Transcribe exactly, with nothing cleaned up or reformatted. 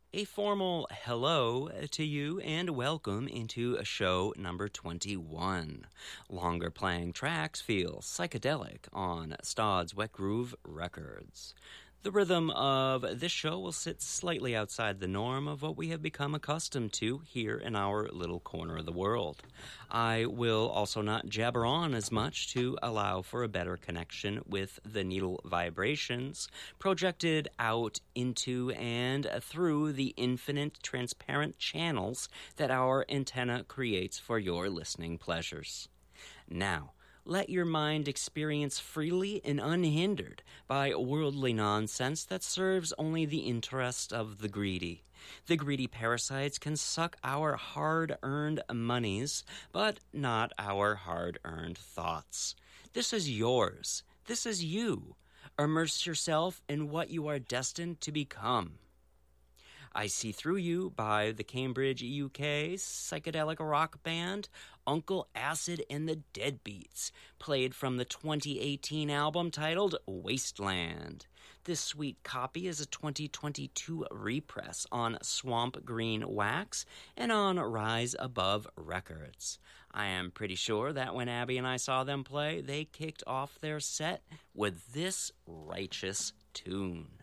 A formal hello to you and welcome into show number twenty-one. Longer playing tracks feel psychedelic on Stodd's Wet Groove Records. The rhythm of this show will sit slightly outside the norm of what we have become accustomed to here in our little corner of the world. I will also not jabber on as much to allow for a better connection with the needle vibrations projected out into and through the infinite transparent channels that our antenna creates for your listening pleasures. Now, let your mind experience freely and unhindered by worldly nonsense that serves only the interest of the greedy. The greedy parasites can suck our hard-earned monies, but not our hard-earned thoughts. This is yours. This is you. Immerse yourself in what you are destined to become. I See Through You by the Cambridge, U K psychedelic rock band Uncle Acid and the Deadbeats, played from the twenty eighteen album titled Wasteland. This sweet copy is a twenty twenty-two repress on Swamp Green Wax and on Rise Above Records. I am pretty sure that when Abby and I saw them play, they kicked off their set with this righteous tune.